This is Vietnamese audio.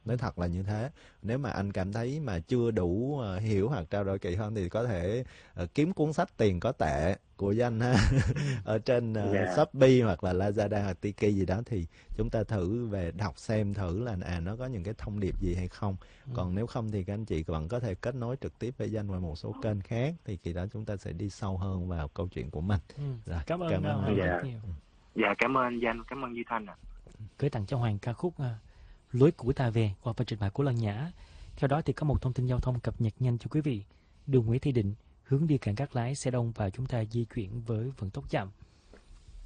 nói thật là như thế. Nếu mà anh cảm thấy mà chưa đủ hiểu hoặc trao đổi kỹ hơn thì có thể kiếm cuốn sách Tiền Có Tệ của Danh ha ở trên Dạ. Shopee hoặc là Lazada hoặc Tiki gì đó, thì chúng ta thử về đọc xem thử là nó có những cái thông điệp gì hay không. Còn nếu không thì các anh chị vẫn có thể kết nối trực tiếp với Danh qua một số kênh khác, thì khi đó chúng ta sẽ đi sâu hơn vào câu chuyện của mình. Rồi, Cảm ơn cảm ơn Hoàng anh. rất nhiều. Dạ, cảm ơn anh Danh, cảm ơn Duy Thanh ạ. Gửi tặng cho Hoàng ca khúc Lối Cũ Ta Về qua phần trình bày của Lân Nhã. Theo đó thì có một thông tin giao thông cập nhật nhanh cho quý vị. Đường Nguyễn Thị Định hướng đi cảng Cát Lái xe đông và chúng ta di chuyển với vận tốc chậm.